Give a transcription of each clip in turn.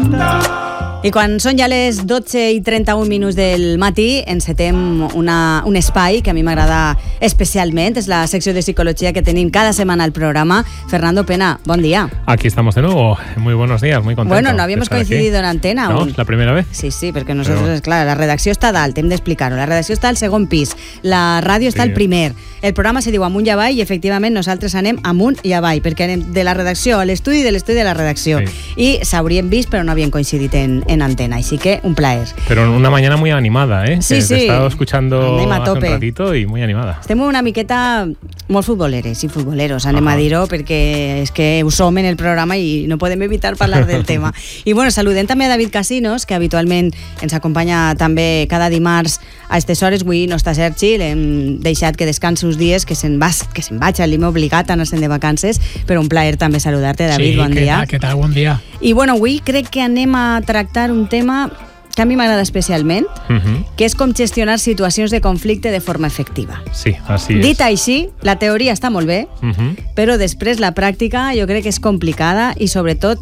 I quan són ja les 12:31 del matí, encetem un espai que a mi m'agrada especialment. És la secció de psicología que tenim cada semana al programa. Fernando Pena, bon día. Aquí estamos de nuevo. Muy buenos días, muy contento. Bueno, no habíamos coincidido en antena. ¿No? ¿Es la primera vez? Sí, sí, perquè nosaltres, clar, la redacció està dalt, hem d'explicar-ho. La redacció està al segon pis, la ràdio està al primer. El programa se diu Amunt i Avall i efectivament nosaltres anem amunt i avall, perquè anem de la redacció a l'estudi, de l'estudi a la redacció. Sí. I s'haurien vist, però no havien coincidit en antena, así que un plaer. Pero una mañana muy animada, ¿eh? Sí, que sí. Te he estado escuchando anem a hace un tope. ratito y muy animada. Estem una miqueta molt futboleres i futboleros, anem a dir-ho, perquè és que ho som en el programa i no podem evitar parlar del tema. I bueno, saludem també a David Casinos, que habitualment ens acompanya també cada dimarts a aquestes hores. Avui no està Sergi, l'hem deixat que descansi uns dies, que se'n vaig, l'hem obligat a anar-se'n de vacances, però un plaer també saludar-te, David, sí, bon dia. Què tal, bon dia. I bueno, avui crec que anem a tractar un tema que a mi m'agrada especialment, que és com gestionar situacions de conflicte de forma efectiva. Sí, así es. Dit així, la teoria està molt bé, però després la pràctica jo crec que és complicada i sobretot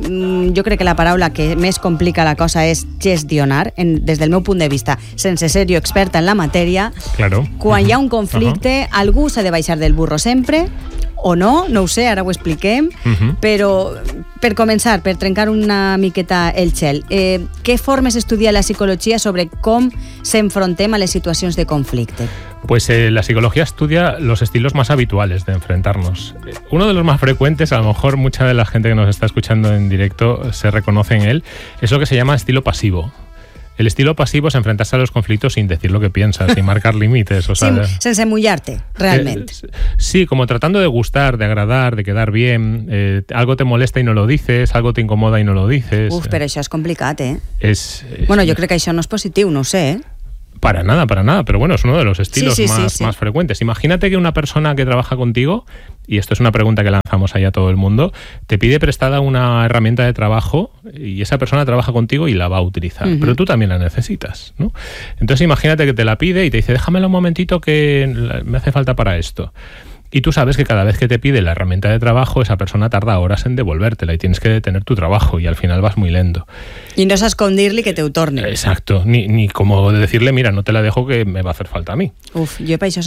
jo crec que la paraula que més complica la cosa és gestionar, des del meu punt de vista, sense ser jo experta en la matèria. Claro. Quan hi ha un conflicte, algú s'ha de baixar del burro sempre, o no ho sé, ara ho expliquem, però per començar, per trencar una miqueta el gel, què formes estudia la psicologia sobre com s'enfrontem a les situacions de conflicte? Pues la psicología estudia los estilos más habituales de enfrentarnos. Uno de los más frecuentes, a lo mejor mucha de la gente que nos está escuchando en directo se reconoce en él, es lo que se llama estilo pasivo. El estilo pasivo es enfrentarse a los conflictos sin decir lo que piensas, sin marcar límites. O sea, sense mullar-te, realment. Sí, como tratando de gustar, de agradar, de quedar bien. Algo te molesta y no lo dices, algo te incomoda y no lo dices. Uf, però això és complicat, eh? Bueno, jo crec que això no és positiu, no ho sé, eh? Para nada, pero bueno, es uno de los estilos más frecuentes. Imagínate que una persona que trabaja contigo, y esto es una pregunta que lanzamos ahí a todo el mundo, te pide prestada una herramienta de trabajo y esa persona trabaja contigo y la va a utilizar, pero tú también la necesitas, ¿no? Entonces imagínate que te la pide y te dice, déjamela un momentito que me hace falta para esto. Y tú sabes que cada vez que te pide la herramienta de trabajo, esa persona tarda horas en devolvértela y tienes que detener tu trabajo y al final vas muy lento. Y no saps com dir-li que te ho torni. Exacto, ni como decirle, mira, no te la dejo que me va a hacer falta a mí. Uf, jo per això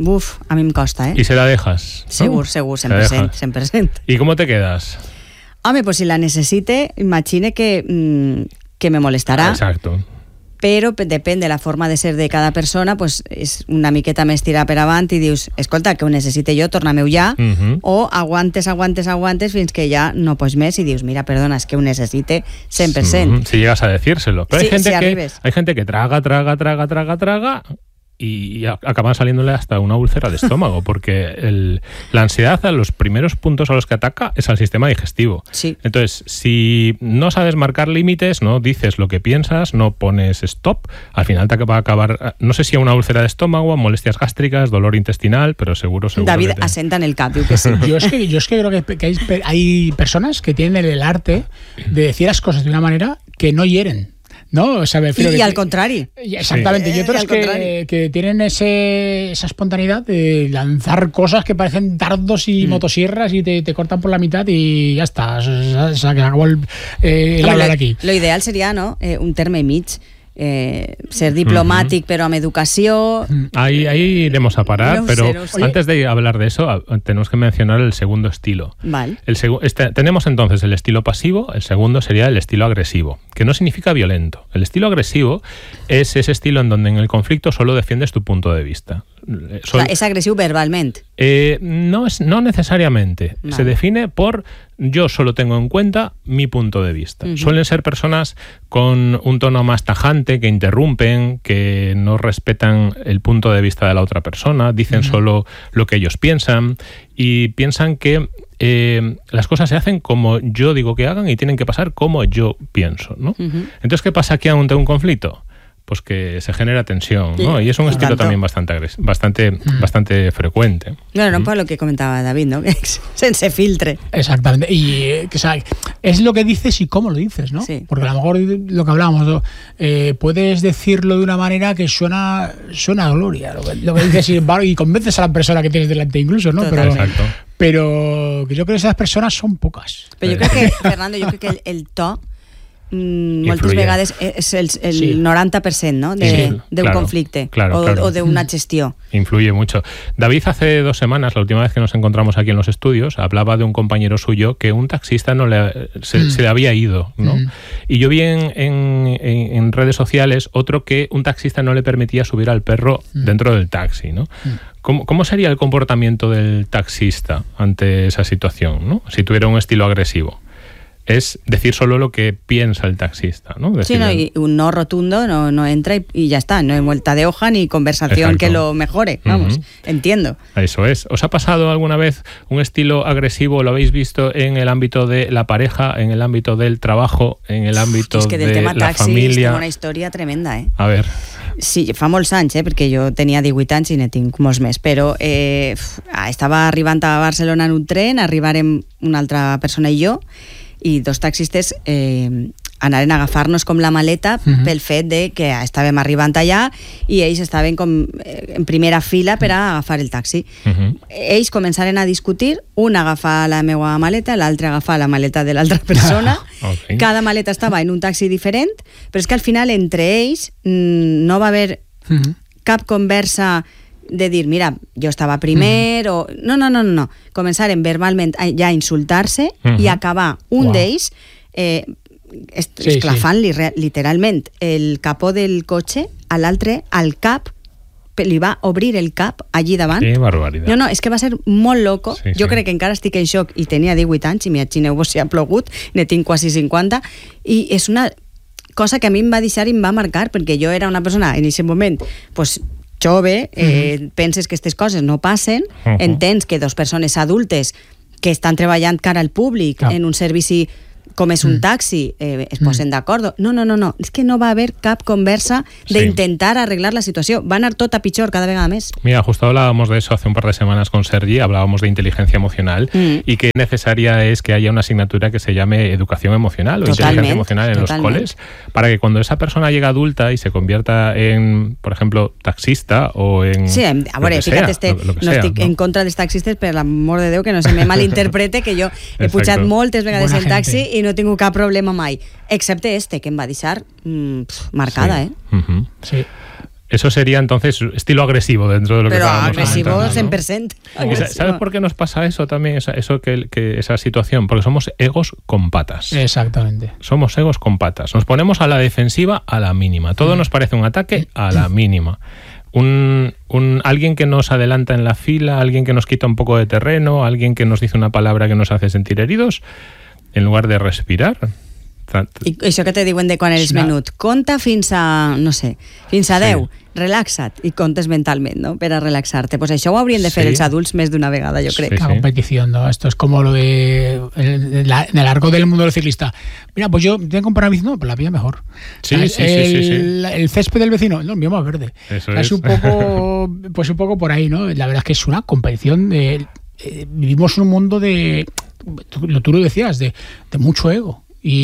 a mi em costa, eh? Y se la dejas, ¿no? Segur, 100%. ¿Y cómo te quedas? Home, pues si la necessite, imagine que me molestarà. Exacto. Però depèn de la forma de ser de cada persona, pues és una miqueta més tirar per avant i dius, escolta, que ho necessite jo, torna-me-ho ja, o aguantes fins que ja no pots més i dius, mira, perdona, és que ho necessite 100%. Si llegas a decírselo. Pero sí, hay gente que traga y acaban saliéndole hasta una úlcera de estómago, porque la ansiedad a los primeros puntos a los que ataca es al sistema digestivo. Sí. Entonces, si no sabes marcar límites, no dices lo que piensas, no pones stop, al final te va a acabar, no sé si a una úlcera de estómago, molestias gástricas, dolor intestinal, pero seguro. David asenta en el cap, diu que sí. Yo es que creo que hay personas que tienen el arte de decir las cosas de una manera que no hieren. ¿No? O sea, y al contrario. Exactamente. Y otros que tienen esa espontaneidad de lanzar cosas que parecen dardos y motosierras y te cortan por la mitad y ya está. Se acabó el hablar aquí. Lo ideal sería, ¿no? Un terme mig. Ser diplomàtic però amb educació. Ahí iremos a parar, pero antes de hablar de eso tenemos que mencionar el segundo estilo. Vale. Tenemos entonces el estilo pasivo, el segundo sería el estilo agresivo, que no significa violento. El estilo agresivo es ese estilo en donde en el conflicto solo defiendes tu punto de vista. ¿Es agresivo verbalmente? No necesariamente. Vale. Se define por yo solo tengo en cuenta mi punto de vista. Suelen ser personas con un tono más tajante, que interrumpen, que no respetan el punto de vista de la otra persona, dicen solo lo que ellos piensan y piensan que las cosas se hacen como yo digo que hagan y tienen que pasar como yo pienso, ¿no? Entonces, ¿qué pasa aquí ante un conflicto? Pues que se genera tensión, ¿no? Y es un estilo también bastante frecuente. Claro, no por lo que comentaba David, ¿no? Se filtre. Exactamente. Y o sea, es lo que dices y cómo lo dices, ¿no? Sí. Porque a lo mejor lo que hablábamos, ¿no? Puedes decirlo de una manera que suena a gloria, lo que dices y convences a la persona que tienes delante incluso, ¿no? Exacto. Pero yo creo que esas personas son pocas. Pero yo creo que, Fernando, el to moltes vegades és el 90%, ¿no? d'un conflicte o de una gestión. Influye mucho. David, hace 2 semanas, la última vez que nos encontramos aquí en los estudios, hablaba de un compañero suyo que un taxista se le había ido, ¿no? Y yo vi en redes sociales otro que un taxista no le permitía subir al perro dentro del taxi, ¿no? ¿Cómo sería el comportamiento del taxista ante esa situación, ¿no? Si tuviera un estilo agresivo. Es decir solo lo que piensa el taxista, ¿no? Y un no rotundo no entra y ya está, no hay vuelta de hoja ni conversación que lo mejore, vamos, entiendo. Eso es. ¿Os ha pasado alguna vez un estilo agresivo? ¿Lo habéis visto en el ámbito de la pareja, en el ámbito del trabajo, en el ámbito de la tema taxis, familia? Tengo una història tremenda, A ver. Sí, fa molts anys, perquè jo tenia 18 anys i ne tinc molts més, però estava arribant a Barcelona en un tren, arribarem una altra persona i jo, i 2 taxistes anaren a agafar-nos com la maleta pel fet de que estàvem arribant allà i ells estaven com en primera fila per a agafar el taxi. Ells començaren a discutir, un agafar la meva maleta, l'altre agafar la maleta de l'altra persona. Cada maleta estava en un taxi diferent, però és que al final entre ells no va haver cap conversa de dir, mira, jo estava primer o... No. Començaren verbalment ja a insultar-se i acabar un d'ells esclafant-li literalment el capó del cotxe a l'altre al cap, li va obrir el cap allí davant. Que barbaritat. No, és que va ser molt loco. Jo crec que encara estic en xoc i tenia 18 anys i m'imagineu-vos si ha plogut, ne tinc quasi 50 i és una cosa que a mi em va deixar i em va marcar perquè jo era una persona en aquest moment pues jove, penses que aquestes coses no passen, entens que 2 persones adultes que estan treballant cara al públic en un servici com és un taxi, es posen d'acord. No, és que no va haver cap conversa de intentar arreglar la situació. Va anar tot a pitjor cada vegada més. Mira, justo hablábamos de eso hace un par de semanas con Sergi, hablábamos de inteligencia emocional y qué necesaria es que haya una asignatura que se llame educación emocional o inteligencia emocional en los coles, para que cuando esa persona llega adulta y se convierta en, por ejemplo, taxista o en... Sí, a veure, fíjate, no estic en contra dels taxistes, per l'amor de Déu, que no se me malinterprete, que jo he pujat moltes vegades en taxi i no tengo cap problema mai, excepte que em va deixar marcada, Sí. Eso sería entonces estilo agresivo dentro de lo que estábamos agresivo comentando, 100%. ¿No? ¿Sabes por qué nos pasa eso también, esa situación? Porque somos egos con patas. Exactamente. Somos egos con patas. Nos ponemos a la defensiva a la mínima. Todo nos parece un ataque a la mínima. Alguien que nos adelanta en la fila, alguien que nos quita un poco de terreno, alguien que nos dice una palabra que nos hace sentir heridos, en lugar de respirar. I això que te diuen de quan eres menut, compta fins a, no sé, fins a 10, relaxa't i comptes mentalment, ¿no? Per a relaxar-te. Pues això ho haurien de fer els adults més d'una vegada, yo creo. La competición, ¿no? Esto es como lo de en el arco del mundo del ciclista. Mira, pues yo tengo que comprar una bici, no, pues la mía mejor. Sí. El césped del vecino, no, el mío más verde. Eso es un poco, pues un poco por ahí, ¿no? La verdad es que es una competición vivimos en un mundo de, tú lo decías, de mucho ego.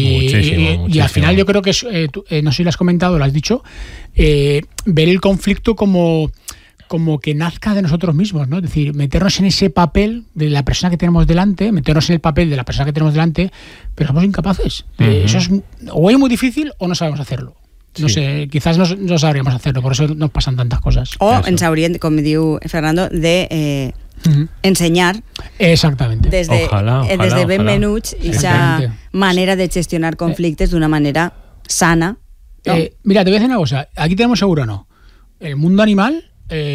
Y al final yo creo que no sé si lo has comentado, lo has dicho, ver el conflicto como que nazca de nosotros mismos, ¿no? Es decir, meternos en ese papel de la persona que tenemos delante, meternos en el papel de la persona que tenemos delante, pero somos incapaces. Eso es o es muy difícil o no sabemos hacerlo. No sé, quizás no sabríamos hacerlo, por eso nos pasan tantas cosas. O ens haurien, com diu Fernando, de ensenyar. Exactamente. Ojalá. Desde ben menuts esa manera de gestionar conflictes d'una manera sana. ¿No? Mira, te voy a decir una cosa. Aquí tenemos seguro, ¿no? El mundo animal,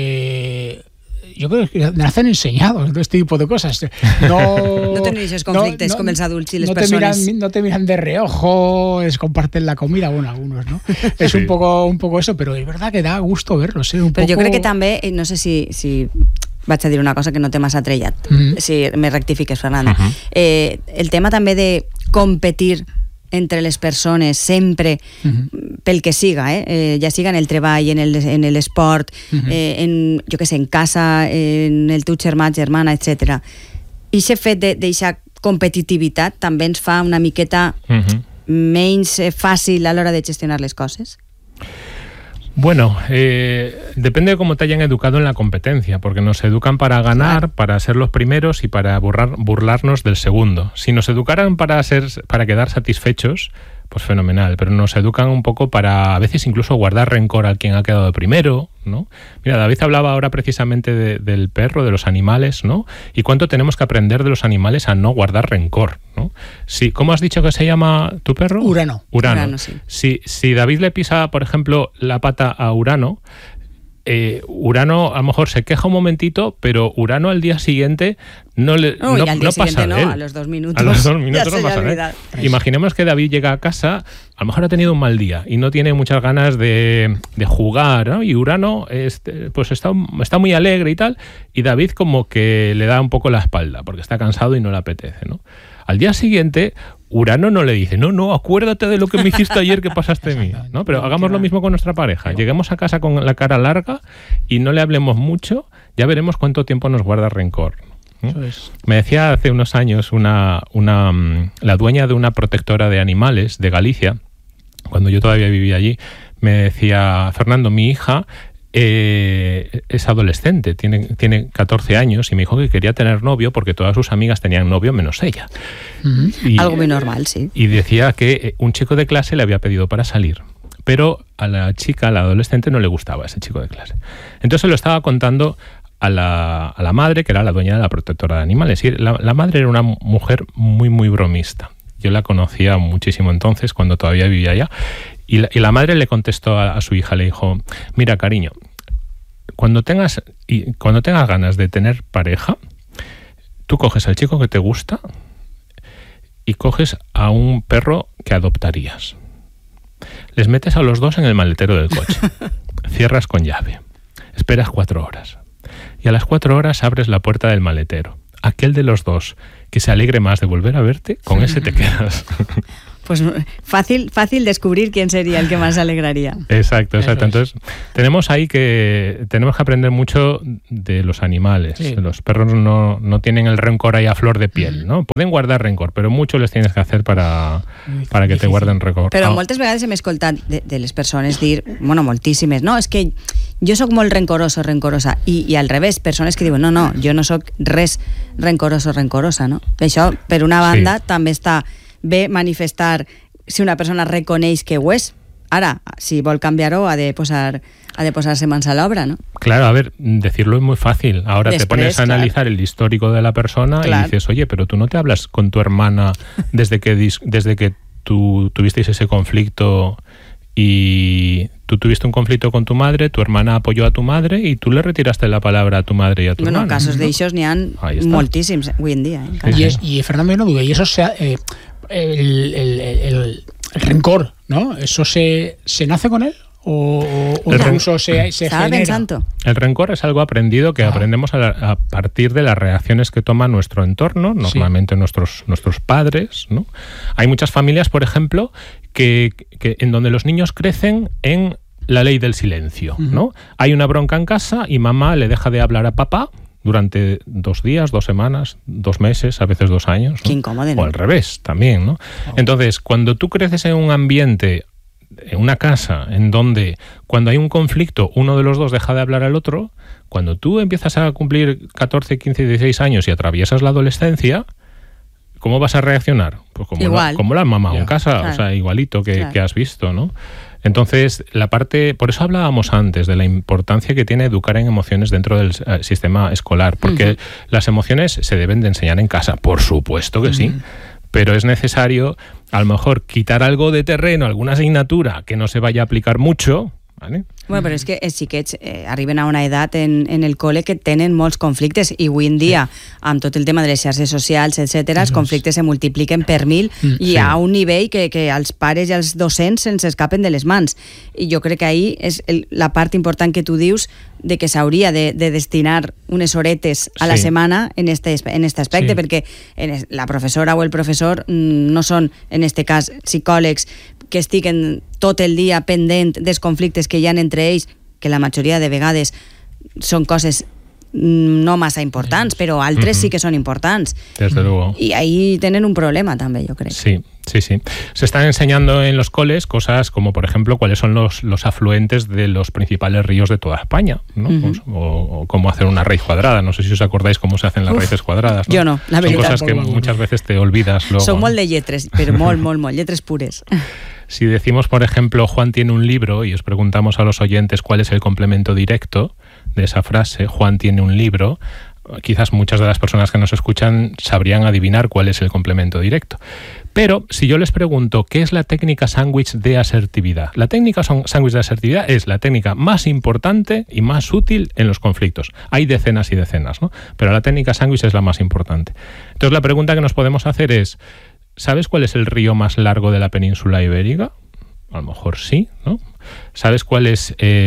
yo creo que nacen enseñados todo este tipo de cosas. No tenéis esos conflictes com els adults i les persones. No te miran de reojo, comparten la comida, bueno, algunos, ¿no? Es un poco eso, pero es verdad que da gusto verlos. Però jo crec que també, no sé si vaig a dir una cosa que no té massa trellat, si me rectifiques, Fernando. El tema també de competir entre les persones sempre pel que siga, ja siga en el treball, en l'esport, jo què sé, en casa, en el teu germà, germana, etc. I aquest fet d'eixa competitivitat també ens fa una miqueta menys fàcil a l'hora de gestionar les coses? Bueno, depende de cómo te hayan educado en la competencia, porque nos educan para ganar, para ser los primeros y para burlarnos del segundo. Si nos educaran para quedar satisfechos, pues fenomenal, pero nos educan un poco para a veces incluso guardar rencor a quien ha quedado primero, ¿no? Mira, David hablaba ahora precisamente del perro, de los animales, ¿no? Y cuánto tenemos que aprender de los animales a no guardar rencor, ¿no? Sí, ¿cómo has dicho que se llama tu perro? Urano. Urano, sí. Si David le pisa, por ejemplo, la pata a Urano, Urano a lo mejor se queja un momentito, pero Urano al día siguiente no pasa de él. A los 2 minutos. A los 2 minutos no pasa de él. Imaginemos que David llega a casa, a lo mejor ha tenido un mal día y no tiene muchas ganas de jugar, ¿no? Y Urano pues está muy alegre y tal, y David como que le da un poco la espalda porque está cansado y no le apetece, ¿no? Al día siguiente, Urano no le dice, no, acuérdate de lo que me hiciste ayer que pasaste de mí, ¿no? Pero hagamos lo mismo con nuestra pareja. Lleguemos a casa con la cara larga y no le hablemos mucho, ya veremos cuánto tiempo nos guarda rencor. Eso es. Me decía hace unos años la dueña de una protectora de animales de Galicia, cuando yo todavía vivía allí, me decía, Fernando, mi hija es adolescente, tiene 14 años y me dijo que quería tener novio porque todas sus amigas tenían novio menos ella. Algo muy normal, sí. Y decía que un chico de clase le había pedido para salir, pero a la adolescente, no le gustaba ese chico de clase. Entonces lo estaba contando a la madre, que era la dueña de la protectora de animales. Y la madre era una mujer muy, muy bromista. Yo la conocía muchísimo entonces, cuando todavía vivía allá. Y la madre le contestó a su hija, le dijo, mira, cariño, cuando tengas ganas de tener pareja, tú coges al chico que te gusta y coges a un perro que adoptarías. Les metes a los dos en el maletero del coche, cierras con llave, esperas 4 horas y a las 4 horas abres la puerta del maletero. Aquel de los dos que se alegre más de volver a verte, con ese te quedas. Pues fácil descubrir quién sería el que más alegraría. Exacto. Entonces, tenemos que aprender mucho de los animales. Sí. Los perros no tienen el rencor ahí a flor de piel, ¿no? Pueden guardar rencor, pero mucho les tienes que hacer para que te guarden rencor. Però moltes vegades hem escoltat de les persones dir, bueno, moltíssimes, no, és que jo sóc molt rencorosa, i al revés, persones que diuen, no, jo no sóc res rencorosa, no? Això, per una banda, també està bé manifestar si una persona reconeix que ho és. Ara, si vol canviar-ho, ha de posar-se mans a l'obra, ¿no? Claro, a ver, decirlo es muy fácil. Ahora después, te pones a analizar el histórico de la persona y dices, oye, pero tú no te hablas con tu hermana desde que tú tuvisteis ese conflicto y tú tuviste un conflicto con tu madre, tu hermana apoyó a tu madre y tú le retiraste la palabra a tu madre y a tu hermana. Bueno, casos d'aixòs n'hi ha moltíssims avui en dia. Y Fernando, yo no dudo, y eso el rencor, ¿no? ¿Eso se nace con él? ¿O incluso se genera? El rencor es algo aprendido que aprendemos a partir de las reacciones que toma nuestro entorno, normalmente nuestros padres, ¿no? Hay muchas familias, por ejemplo, que en donde los niños crecen en la ley del silencio, ¿no? Hay una bronca en casa y mamá le deja de hablar a papá durante 2 días, 2 semanas, 2 meses, a veces 2 años, ¿no? Qué incómodo, ¿no? O al revés también, ¿no? Entonces, cuando tú creces en un ambiente, en una casa, en donde cuando hay un conflicto uno de los dos deja de hablar al otro, cuando tú empiezas a cumplir 14, 15, 16 años y atraviesas la adolescencia, ¿cómo vas a reaccionar? Pues como la mamá en casa, claro. O sea, igualito que has visto, ¿no? Entonces, por eso hablábamos antes de la importancia que tiene educar en emociones dentro del sistema escolar, porque las emociones se deben de enseñar en casa, por supuesto que sí, pero es necesario a lo mejor quitar algo de terreno, alguna asignatura que no se vaya a aplicar mucho, ¿vale? Bueno, però és que els xiquets arriben a una edat en el col·le que tenen molts conflictes i avui en dia, amb tot el tema de les xarxes socials, etc., els conflictes se multipliquen per 1000 i a un nivell que als pares i als docents se'ns escapen de les mans. I jo crec que ahí és la part important que tu dius de que s'hauria de destinar unes horetes a la setmana en este aspecte, perquè la professora o el professor no són, en este cas, psicòlegs que estiguen tot el dia pendent dels conflictes que hi ha entre ells, que la majoria de vegades són coses no massa importants, però altres sí que són importants. Desde luego. Y ahí tienen un problema también, yo creo. Sí. Se están enseñando en los coles cosas como, por ejemplo, cuáles son los afluentes de los principales ríos de toda España, ¿no? Pues, o cómo hacer una raíz cuadrada. No sé si os acordáis cómo se hacen las raíces cuadradas, ¿no? Yo no, la verdad. Son cosas que muchas veces te olvidas luego. Son molt de lletres, pero molt, lletres pures. Si decimos, por ejemplo, Juan tiene un libro, y os preguntamos a los oyentes cuál es el complemento directo de esa frase, Juan tiene un libro, quizás muchas de las personas que nos escuchan sabrían adivinar cuál es el complemento directo. Pero si yo les pregunto qué es la técnica sándwich de asertividad, la técnica sándwich de asertividad es la técnica más importante y más útil en los conflictos. Hay decenas y decenas, ¿no? Pero la técnica sándwich es la más importante. Entonces la pregunta que nos podemos hacer es, ¿sabes cuál es el río más largo de la península ibérica? A lo mejor sí, ¿no? ¿Sabes cuáles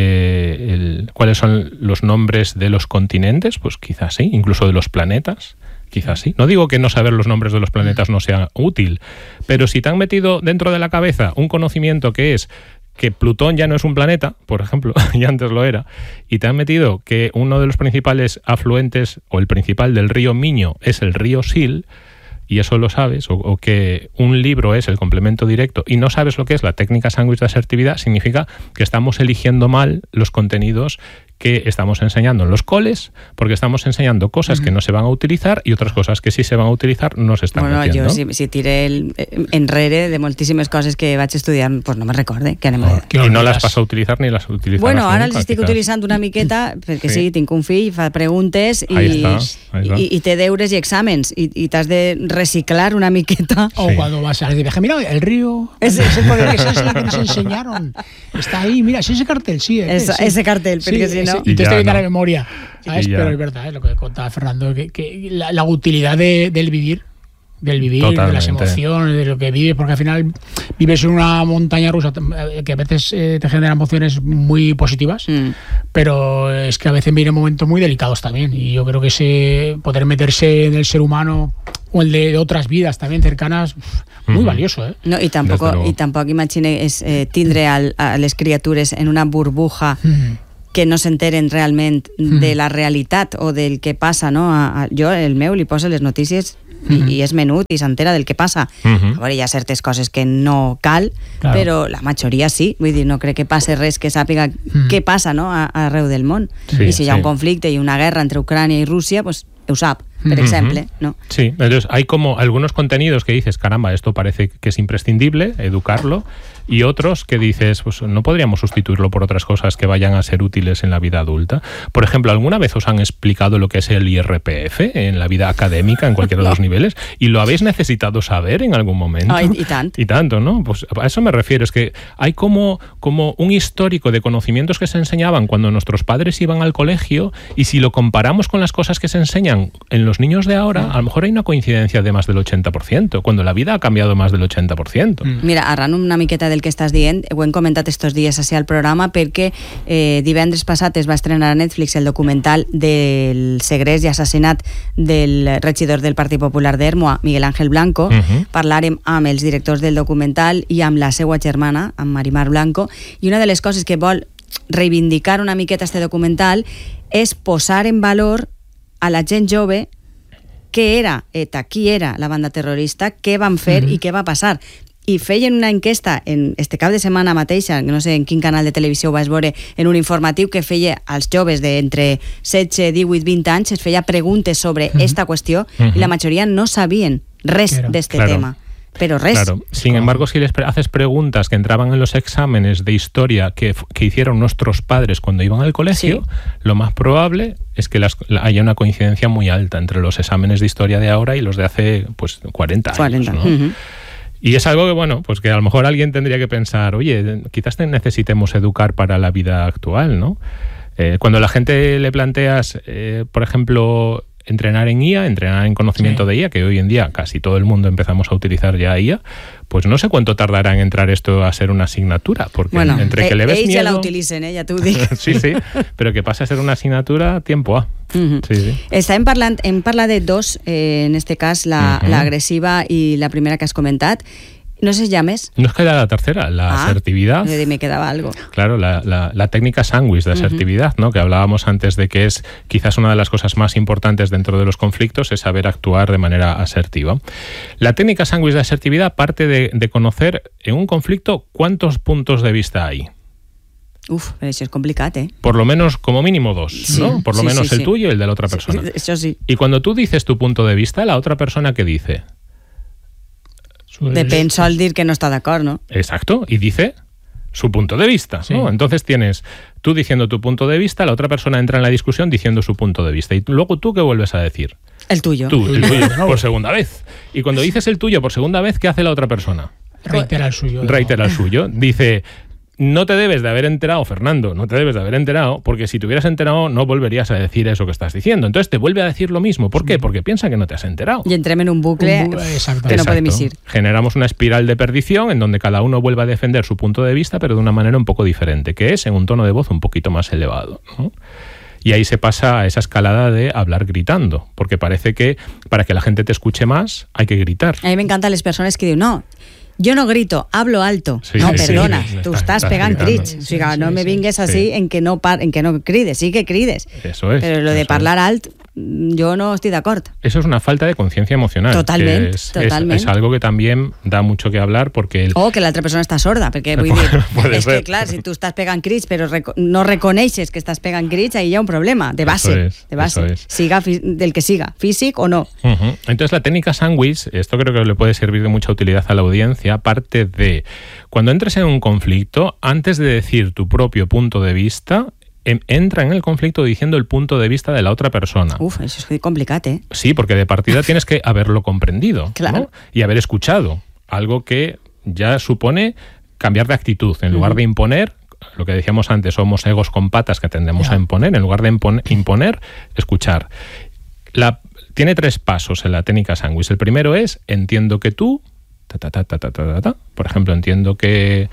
son los nombres de los continentes? Pues quizás sí, incluso de los planetas. Quizás sí. No digo que no saber los nombres de los planetas no sea útil, pero si te han metido dentro de la cabeza un conocimiento que es que Plutón ya no es un planeta, por ejemplo, y antes lo era, y te han metido que uno de los principales afluentes o el principal del río Miño es el río Sil, y eso lo sabes, o que un libro es el complemento directo y no sabes lo que es la técnica sándwich de asertividad, significa que estamos eligiendo mal los contenidos que estamos enseñando en los coles, porque estamos enseñando cosas que no se van a utilizar y otras cosas que sí se van a utilizar no se están metiendo. Jo si tiré enrere de moltíssimes coses que vaig estudiar, pues no me recorde. Que I no les vas a utilitzar ni les utilitzaràs Bueno, ara nunca, els estic utilitzant una miqueta, perquè sí, tinc un fill, fa preguntes i té deures i exàmens, i t'has de reciclar una miqueta. O cuando vas a de viaje, mira, el río, esa es la que nos enseñaron. Está ahí, mira, ese cartel, sí. Ese cartel, porque si no... Y te estoy viendo la memoria, ¿sabes? Pero es verdad, lo que contaba Fernando, que la utilidad del vivir, Totalmente. De las emociones, de lo que vives, porque al final vives en una montaña rusa que a veces te genera emociones muy positivas, pero es que a veces vienen momentos muy delicados también, y yo creo que poder meterse en el ser humano o el de otras vidas también cercanas, muy valioso, ¿eh? No, y tampoco imagine tindre a les criatures en una burbuja que no s'enteren realment de la realitat o del que passa, no? Jo, el meu, li posa les notícies i és menut i s'entera del que passa. A veure, hi ha certes coses que no cal, claro, però la majoria sí. Vull dir, no crec que passe res que sàpiga què passa, no? Arreu del món. Sí, i si hi ha un conflicte i una guerra entre Ucrània i Rússia, pues ho sap, por ejemplo, ¿no? Sí, entonces hay como algunos contenidos que dices, caramba, esto parece que es imprescindible, educarlo, y otros que dices, pues no podríamos sustituirlo por otras cosas que vayan a ser útiles en la vida adulta. Por ejemplo, ¿alguna vez os han explicado lo que es el IRPF en la vida académica, en cualquiera de los niveles? ¿Y lo habéis necesitado saber en algún momento? Y tanto, ¿no? Pues a eso me refiero, es que hay como un histórico de conocimientos que se enseñaban cuando nuestros padres iban al colegio, y si lo comparamos con las cosas que se enseñan en los niños de ahora, a lo mejor hay una coincidencia de más del 80%, cuando la vida ha cambiado más del 80%. Mira, arran una miqueta del que estàs dient, ho hem comentat estos dies així al programa, perquè divendres passat es va estrenar a Netflix el documental del segrest i assassinat del regidor del Partit Popular d'Ermua, Miguel Ángel Blanco. Parlarem amb els directors del documental i amb la seva germana, amb Marimar Blanco, i una de les coses que vol reivindicar una miqueta este documental és posar en valor a la gent jove què era ETA, qui era la banda terrorista, què van fer i què va passar. I feien una enquesta en este cap de setmana mateixa, no sé en quin canal de televisió ho vas veure, en un informatiu que feia als joves d'entre 16, 18, 20 anys, es feia preguntes sobre esta qüestió i la majoria no sabien res d'este tema. Pero res. Claro. Sin embargo, si les haces preguntas que entraban en los exámenes de historia que hicieron nuestros padres cuando iban al colegio, lo más probable es que haya una coincidencia muy alta entre los exámenes de historia de ahora y los de hace 40 años. ¿no? Y es algo que, bueno, pues que a lo mejor alguien tendría que pensar, oye, quizás necesitemos educar para la vida actual, ¿no? Cuando a la gente le planteas, por ejemplo, entrenar en IA, entrenar en conocimiento de IA, que hoy en día casi todo el mundo empezamos a utilizar ya IA, pues no sé cuánto tardará en entrar esto a ser una asignatura, porque entre que le ves miedo... Ells ja la utilicen, ja t'ho dic. Sí, però que passa a ser una asignatura, tiempo a. Hem parlat de dos, en este cas, la agressiva i la primera que has comentat. No sé si llames. Nos queda la tercera, la asertividad. Me quedaba algo. Claro, la técnica sándwich de asertividad, ¿no? Que hablábamos antes de que es quizás una de las cosas más importantes dentro de los conflictos, es saber actuar de manera asertiva. La técnica sándwich de asertividad parte de conocer en un conflicto cuántos puntos de vista hay. Pero eso es complicado, ¿eh? Por lo menos, como mínimo 2, sí, ¿no? Por lo menos el tuyo y el de la otra persona. Eso sí. Y cuando tú dices tu punto de vista, la otra persona, ¿qué dice? Depèn sol dir que no està d'acord, ¿no? Exacto, y dice su punto de vista, ¿no? Entonces tienes tú diciendo tu punto de vista, la otra persona entra en la discusión diciendo su punto de vista, y luego tú, ¿qué vuelves a decir? El tuyo. Tú, el tuyo, por segunda vez. Y cuando dices el tuyo por segunda vez, ¿qué hace la otra persona? Reitera el suyo. Reitera el suyo. Dice... No te debes de haber enterado, Fernando, no te debes de haber enterado, porque si te hubieras enterado no volverías a decir eso que estás diciendo. Entonces te vuelve a decir lo mismo. ¿Por qué? Porque piensa que no te has enterado. Y entrem en un bucle que no podemos ir. Generamos una espiral de perdición en donde cada uno vuelve a defender su punto de vista, pero de una manera un poco diferente, que es en un tono de voz un poquito más elevado, ¿no? Y ahí se pasa a esa escalada de hablar gritando, porque parece que para que la gente te escuche más hay que gritar. A mí me encantan las personas que dicen, no, yo no grito, hablo alto. Sí, no, perdona, tú estás pegant crits. O sigui, no me vingues así en que no crides, sí que crides. Eso es. Pero lo de parlar alt, yo no estoy de acuerdo. Eso es una falta de conciencia emocional. Totalmente, es algo que también da mucho que hablar porque... que la otra persona está sorda, porque vull dir, és que clar, si tú estás pegant crits pero no reconeixes que estás pegant crits, ahí hi ha un problema, de base. Siga del que siga, físic o no. Entonces la técnica sándwich, esto creo que le puede servir de mucha utilidad a la audiencia, parte de cuando entres en un conflicto, antes de decir tu propio punto de vista, entra en el conflicto diciendo el punto de vista de la otra persona. Eso es muy complicado, ¿eh? Sí, porque de partida tienes que haberlo comprendido, claro, ¿no? Y haber escuchado, algo que ya supone cambiar de actitud. En lugar de imponer, lo que decíamos antes, somos egos con patas que tendemos a imponer. En lugar de imponer, escuchar. Tiene 3 pasos en la técnica sándwich. El primero es, entiendo que tú... Por ejemplo, entiendo que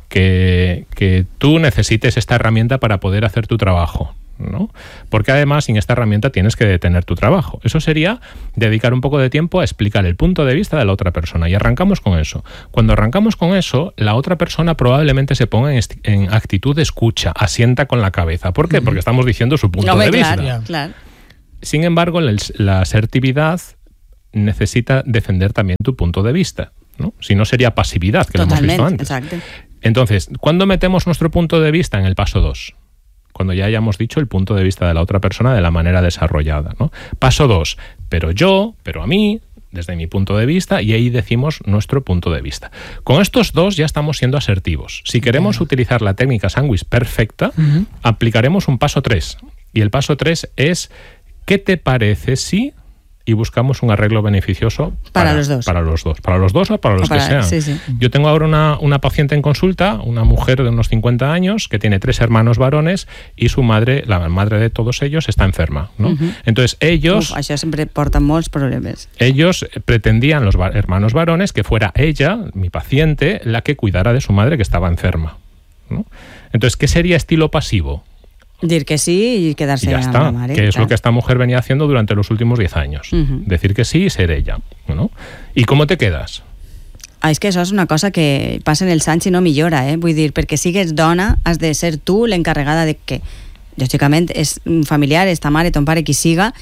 tú necesites esta herramienta para poder hacer tu trabajo, ¿no? Porque además sin esta herramienta tienes que detener tu trabajo. Eso sería dedicar un poco de tiempo a explicar el punto de vista de la otra persona, y arrancamos con eso. Cuando arrancamos con eso, la otra persona probablemente se ponga en actitud de escucha, asienta con la cabeza. ¿Por qué? Porque estamos diciendo su punto de vista. Claro. Sin embargo, la asertividad necesita defender también tu punto de vista, ¿no? Si no, sería pasividad, que totalmente, lo hemos visto antes. Exacto. Entonces, ¿cuándo metemos nuestro punto de vista? En el paso 2. Cuando ya hayamos dicho el punto de vista de la otra persona de la manera desarrollada, ¿no? Paso 2. Pero a mí, desde mi punto de vista, y ahí decimos nuestro punto de vista. Con estos 2 ya estamos siendo asertivos. Si queremos utilizar la técnica sándwich perfecta, aplicaremos un paso 3. Y el paso 3 es, ¿qué te parece si...? Y buscamos un arreglo beneficioso para los dos. Para los dos o para los que sean. Sí. Yo tengo ahora una paciente en consulta, una mujer de unos 50 años, que tiene 3 hermanos varones y su madre, la madre de todos ellos, está enferma, ¿no? Entonces ellos... això sempre porta molts problemes. Ellos pretendían, los hermanos varones, que fuera ella, mi paciente, la que cuidara de su madre que estaba enferma, ¿no? Entonces, ¿qué sería estilo pasivo? Dir que sí y quedarse y ya está, a la madre, que es lo que esta mujer venía haciendo durante los últimos 10 años. Decir que sí y ser ella, ¿no? ¿Y cómo te quedas? És que això és una cosa que passa en els anys i no millora, vull dir, perquè sigues dona has de ser tu l'encarregada de que, lògicament, és un familiar, és ta mare, ton pare, qui siga,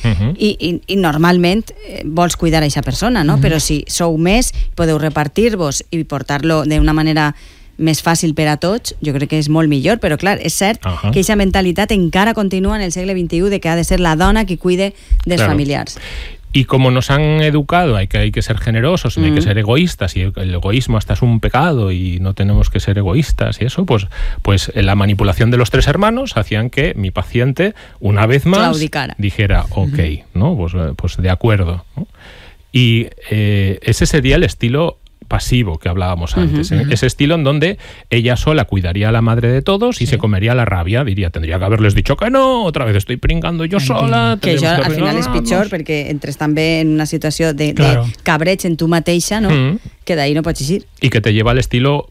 i normalment vols cuidar a aquesta persona, no? Però si sou més, podeu repartir-vos i portar-lo d'una manera més fàcil per a tots, jo crec que és molt millor, però clar, és cert que aquesta mentalitat encara continua en el segle XXI de que ha de ser la dona qui cuide dels familiars. Y como nos han educado, hay que ser generosos, no hay que ser egoístas, y el egoísmo hasta es un pecado y no tenemos que ser egoístas y eso, pues la manipulación de los 3 hermanos hacían que mi paciente, una vez más, claudicara, dijera, ok, ¿no? Pues de acuerdo, ¿no? Y ese sería el estilo pasivo que hablábamos antes, ese estilo en donde ella sola cuidaría a la madre de todos y se comería la rabia, diría, tendría que haberles dicho que no, otra vez estoy pringando yo sola. Que això al final és pitjor perquè entres també en una situació de cabreig en tu mateixa, no? Que d'ahí no pots eixir. Y que te lleva al estilo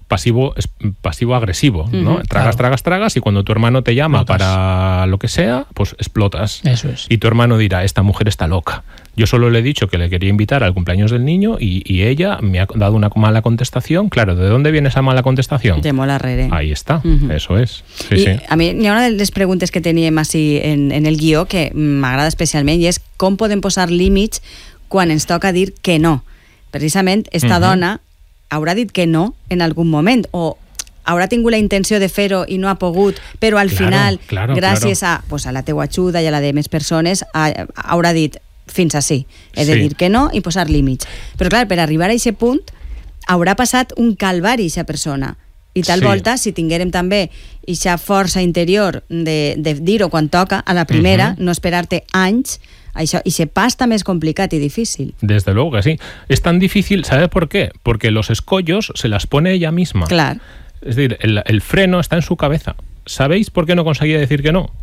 pasivo-agresivo, ¿no? Tragas y cuando tu hermano te llama para lo que sea, pues explotas. Eso es. Y tu hermano dirá, esta mujer está loca. Yo solo le he dicho que le quería invitar al cumpleaños del niño y ella me ha dado una mala contestación. Claro, ¿de dónde viene esa mala contestación? De molt arrere. Ahí està, eso és. Sí, I sí. a mi hi ha una de les preguntes que teníem així en el guió que m'agrada especialment i és com podem posar límits quan ens toca dir que no. Precisament, esta dona haurà dit que no en algun moment o haurà tingut la intenció de fer-ho i no ha pogut, però al final, gràcies a la teua ajuda i a la de més persones, haurà dit fins així. He de dir que no i posar límits. Però clar, per arribar a aquest punt haurà passat un calvari aquesta persona. I tal volta, si tinguérem també aquesta força interior de dir-ho quan toca, a la primera, no esperar-te anys, això, y se pas també és complicat y difícil. Desde luego que sí. Es tan difícil, ¿sabes por qué? Porque los escollos se las pone ella misma. Claro. Es decir, el freno está en su cabeza. ¿Sabéis por qué no conseguía decir que no?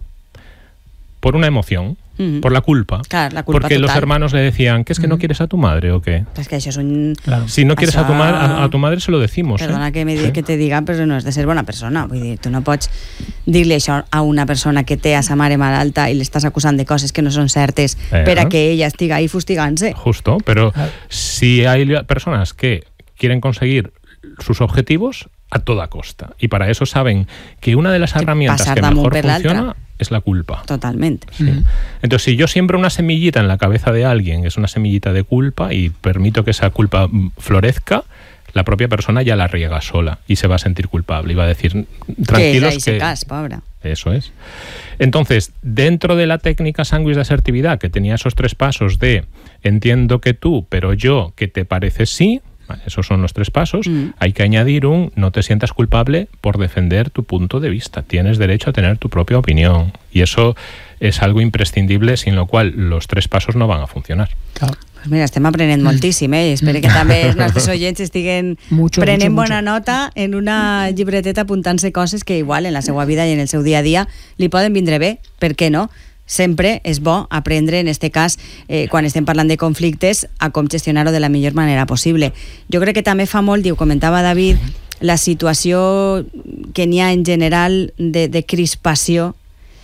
Por una emoción, por la culpa. Claro, la culpa porque total. Los hermanos le decían, ¿qué es que no quieres a tu madre o qué? Pues que eso es un... Claro. Si no quieres a tu madre se lo decimos. Perdona que te diga, però no és de ser bona persona. Vull dir, tu no pots dir-li això a una persona que té a sa mare malalta i l'estàs acusant de coses que no són certes per a que ella estiga ahí fustigant-se. Justo, pero si hay personas que quieren conseguir sus objetivos a toda costa y para eso saben que una de las herramientas que mejor funciona es la culpa. Totalmente. Sí. Entonces, si yo siembro una semillita en la cabeza de alguien, que es una semillita de culpa, y permito que esa culpa florezca, la propia persona ya la riega sola y se va a sentir culpable y va a decir, tranquilos que... pobre. Eso es. Entonces, dentro de la técnica Sanguis de asertividad, que tenía esos 3 pasos de entiendo que tú, pero yo, que te parece sí... Esos son los 3 pasos. Hay que añadir no te sientas culpable por defender tu punto de vista. Tienes derecho a tener tu propia opinión. Y eso es algo imprescindible, sin lo cual los 3 pasos no van a funcionar. Claro. Pues mira, estem aprenent moltíssim, Espero que també els nostres oients estiguen prenent bona nota en una llibreteta apuntant-se coses que igual en la seva vida i en el seu dia a dia li poden vindre bé, per què no? Sempre és bo aprendre, en este cas, quan estem parlant de conflictes, a com gestionar-ho de la millor manera possible. Jo crec que també fa molt, ho comentava David, la situació que n'hi ha en general de crispació,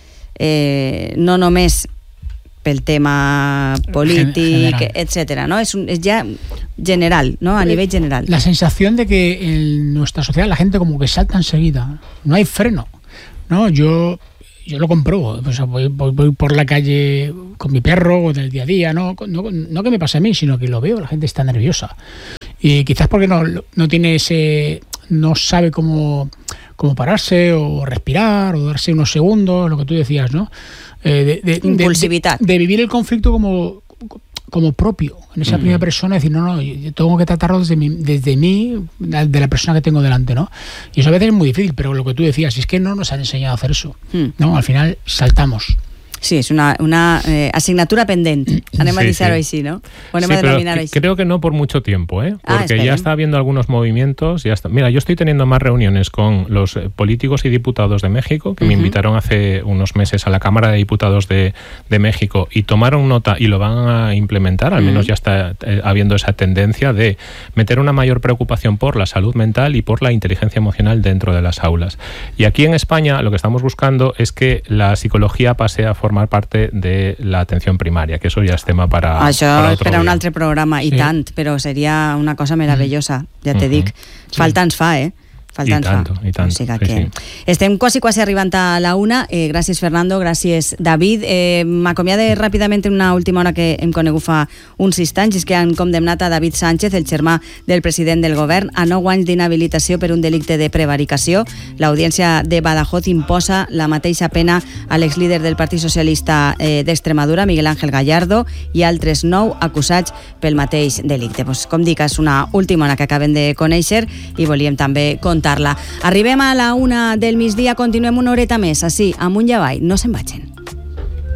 no només pel tema polític, etcétera, ¿no? Es ya general, ¿no? A nivel general. La sensación de que en nuestra sociedad la gente como que salta enseguida, no hay freno, ¿no? Yo lo compruebo, pues voy por la calle con mi perro o del día a día, no que me pase a mí, sino que lo veo, la gente está nerviosa. Y quizás porque no tiene no sabe cómo pararse o respirar o darse unos segundos, lo que tú decías, ¿no? Impulsividad. De vivir el conflicto como propio, en esa primera persona, decir, no, yo tengo que tratarlo desde mí, de la persona que tengo delante, ¿no? Y eso a veces es muy difícil, pero lo que tú decías, es que no nos han enseñado a hacer eso, ¿no? Al final saltamos. Sí, es una asignatura pendiente. Anem a deixar-ho així, ¿no? Sí, pero creo que no por mucho tiempo, porque ya está habiendo algunos movimientos. Mira, yo estoy teniendo más reuniones con los políticos y diputados de México, que me invitaron hace unos meses a la Cámara de Diputados de México y tomaron nota y lo van a implementar, al menos ya está habiendo esa tendencia de meter una mayor preocupación por la salud mental y por la inteligencia emocional dentro de las aulas. Y aquí en España lo que estamos buscando es que la psicología pase a formar parte de la atención primaria, que eso ya es tema para otro un altre programa, i tant, però seria una cosa meravellosa, ja te dic. Falta ens fa, I tant. O sigui que estem quasi arribant a la 1. Gràcies, Fernando, gràcies, David. M'acomiade ràpidament una última hora que hem conegut fa uns instants, és que han condemnat a David Sánchez, el germà del president del govern, a 9 anys d'inhabilitació per un delicte de prevaricació. L'Audiència de Badajoz imposa la mateixa pena a l'exlíder del Partit Socialista d'Extremadura, Miguel Ángel Gallardo, i altres 9 acusats pel mateix delicte. Com dic, és una última hora que acabem de conèixer i volíem també contar-la. Arribem a la 1 del migdia, continuem una horeta més, així, amunt i avall, no se'n vagin.